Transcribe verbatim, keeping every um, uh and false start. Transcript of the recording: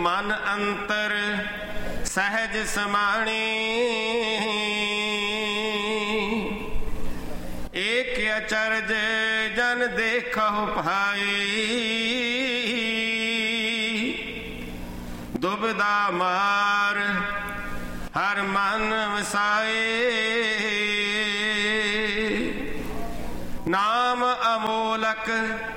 ਮਨ ਅੰਤਰ ਸਹਿਜ ਸਮਾਣੀ। ਏਕ ਅਚਰਜ ਜਨ ਦੇਖਹੁ ਭਾਈ, ਦੁਬਿਧਾ ਮਾਰ ਹਰ ਮਨ ਵਸਾਏ। ਨਾਮ ਅਮੋਲਕ